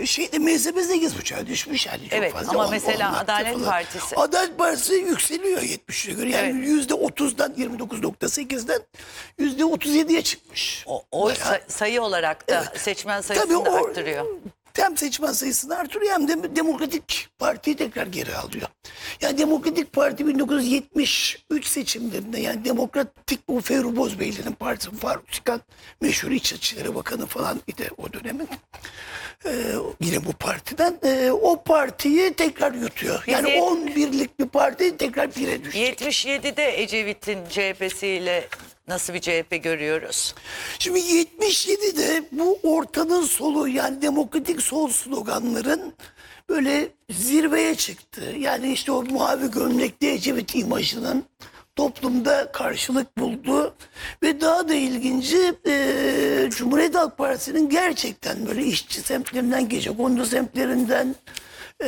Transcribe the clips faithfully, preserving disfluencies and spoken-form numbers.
şeyde mezhebe sekiz buçuğa düşmüş yani çok Evet, fazla. ama On- mesela on Adalet falan. Partisi. Adalet Partisi yükseliyor yetmişe göre. Yani Evet. yüzde otuzdan yirmi dokuz nokta sekizden yüzde otuz yediye çıkmış. O, o Bayağı. say- sayı olarak da Evet. seçmen Tabii sayısını da o- arttırıyor. Hem seçmen sayısını artırıyor hem de Demokratik Parti'yi tekrar geri alıyor. Yani Demokratik Parti bin dokuz yüz yetmiş üç seçimlerinde, yani Demokratik, bu Fevru Bozbeyli'nin partisi, Faruk Çıkan meşhur İçişleri Bakanı falan idi o dönemin. Ee, yine bu partiden. Ee, o partiyi tekrar yutuyor. Yani Bizi- on birlik bir parti tekrar bire düşecek. yetmiş yedide Ecevit'in C H P'siyle nasıl bir C H P görüyoruz? Şimdi yetmiş yedide bu ortanın solu, yani demokratik sol sloganların böyle zirveye çıktı. Yani işte o mavi gömlekli Ecevit imajının toplumda karşılık buldu. Ve daha da ilginci, e, Cumhuriyet Halk Partisi'nin gerçekten böyle işçi semtlerinden, gecekondu semtlerinden e,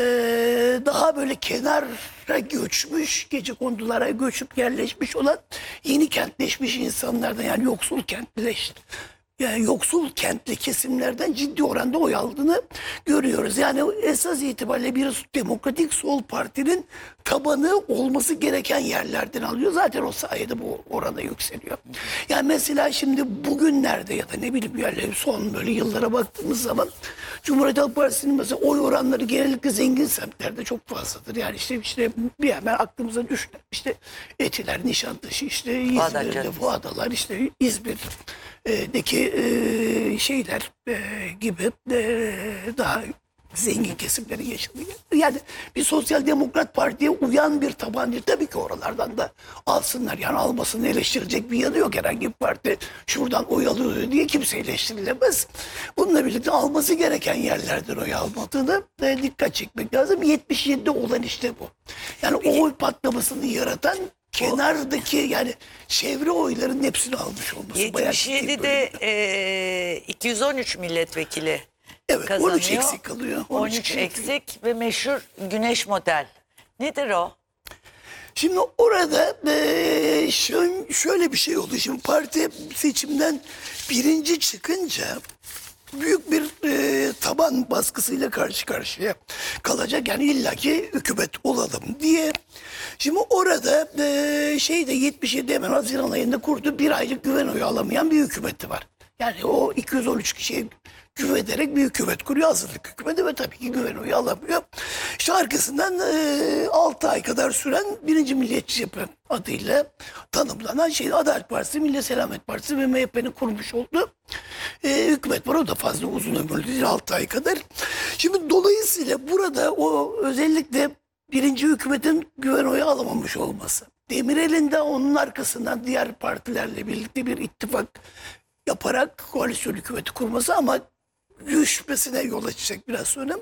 daha böyle kenara göçmüş, gecekondulara göçüp yerleşmiş olan yeni kentleşmiş insanlardan, yani yoksul kentleşti. Yani yoksul kentli kesimlerden ciddi oranda oy aldığını görüyoruz. Yani esas itibariyle bir demokratik sol partinin tabanı olması gereken yerlerden alıyor. Zaten o sayede bu orana yükseliyor. Yani mesela şimdi bugünlerde ya da ne bileyim yani son böyle yıllara baktığımız zaman Cumhuriyet Halk Partisi'nin mesela oy oranları genellikle zengin semtlerde çok fazladır. Yani işte işte bir hemen aklımıza düşünelim. İşte Etiler, Nişantaşı, işte İzmir'de, Fuadalar, işte İzmir deki e, şeyler e, gibi e, daha zengin kesimlerin yaşadığı. Yani bir sosyal demokrat partiye uyan bir taban değil. Tabii ki oralardan da alsınlar. Yani almasını eleştirecek bir yanı yok. Herhangi bir parti şuradan oy alıyor diye kimse eleştirilemez. Bununla birlikte alması gereken yerlerden oy almadığını e, dikkat çekmek lazım. yetmiş yedide olan işte bu. Yani o oy patlamasını yaratan kenardaki, yani çevre oyların hepsini almış olması. bayağı ciddi yetmiş yedide bölümde. e, iki yüz on üç milletvekili Evet, kazanıyor. on üç eksik kalıyor. on üç eksik ve meşhur Güneş model. Nedir o? Şimdi orada eee, şö- şöyle bir şey oldu. Şimdi parti seçimden birinci çıkınca büyük bir eee, taban baskısıyla karşı karşıya kalacak. Yani illaki hükümet olalım diye. Şimdi orada eee şeyde yetmiş yedi hemen Haziran ayında kurdu, bir aylık güven oyu alamayan bir hükümeti var. Yani o iki yüz on üç kişiye güvederek bir hükümet kuruyor, hazırlık hükümeti, ve tabii ki güven oyu alamıyor. İşte arkasından e, altı ay kadar süren birinci Milliyetçi Cephe adıyla tanımlanan şey Adalet Partisi, Millet Selamet Partisi ve M H P'nin kurmuş olduğu e, hükümet var. O da fazla uzun ömürlü değil, altı ay kadar. Şimdi dolayısıyla burada o özellikle birinci hükümetin güven oyu alamamış olması, Demirel'in de onun arkasından diğer partilerle birlikte bir ittifak yaparak koalisyon hükümeti kurması ama düşmesine yol açacak biraz sonra.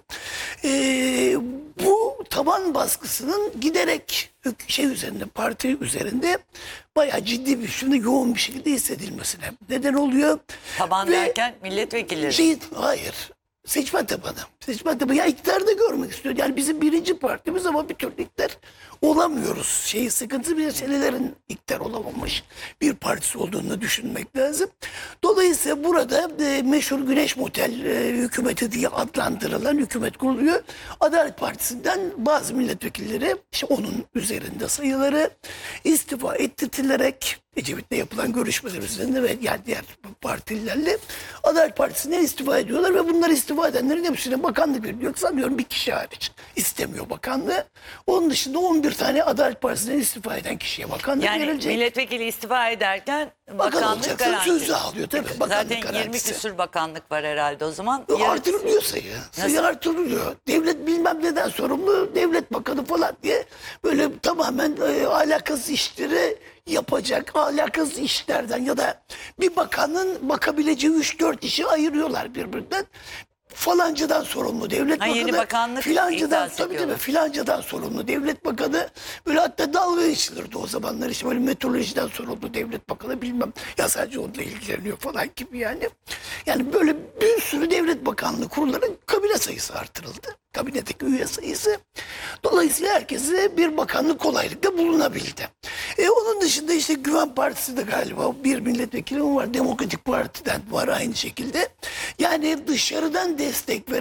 Ee, bu taban baskısının giderek şey üzerinde, parti üzerinde bayağı ciddi bir biçimde, yoğun bir şekilde hissedilmesine neden oluyor. Taban Ve derken milletvekilleri. Şey, hayır. Seçmen tabanı. Seçmen tabanı. Ya iktidarı da görmek istiyor. Yani bizim birinci partimiz ama bir türlü iktidar olamıyoruz. Şey sıkıntı, bir senelerin iktidar olamamış bir partisi olduğunu düşünmek lazım. Dolayısıyla burada e, meşhur Güneş Motel e, hükümeti diye adlandırılan hükümet kuruluyor. Adalet Partisi'nden bazı milletvekilleri, işte onun üzerinde sayıları, istifa ettirtilerek Ecevit'le yapılan görüşmeler üzerinde ve yani diğer partililerle Adalet Partisi'nden istifa ediyorlar ve bunlar istifa edenlerin hepsine bakanlık veriliyor. Sanıyorum bir kişi hariç istemiyor bakanlığı. Onun dışında on bir tane Adalet Partisi'nden istifa eden kişiye bakanlık Yani verilecek. milletvekili istifa ederken Bakan bakanlık olacaksa garantisi. sözü alıyor tabii. Bakanlık Zaten yirmi garantisi. küsur bakanlık var herhalde o zaman. Yok, Yarısı- artırılıyor sayı. Sayı Nasıl? artırılıyor. Devlet bilmem neden sorumlu, devlet bakanı falan diye böyle tamamen e, alakasız işleri yapacak, alakasız işlerden ya da bir bakanın bakabileceği üç dört işi ayırıyorlar birbirinden. Falancadan sorumlu devlet Ha, bakanı, yeni bakanlık filancadan iddiası tabii tabii yapıyorlar. filancadan sorumlu devlet bakanı, böyle hatta dalga geçilirdi o zamanlar, işte böyle meteorolojiden sorumlu devlet bakanı bilmem ya sadece onunla ilgileniyor falan gibi yani. Yani böyle bir sürü devlet bakanlığı kuruların kabine sayısı artırıldı. Kabinedeki üye sayısı. Dolayısıyla herkese bir bakanlık kolaylıkla bulunabildi. E, onun dışında işte Güven Partisi de galiba bir milletvekili var. Demokratik Parti'den var aynı şekilde. Yani dışarıdan destek veren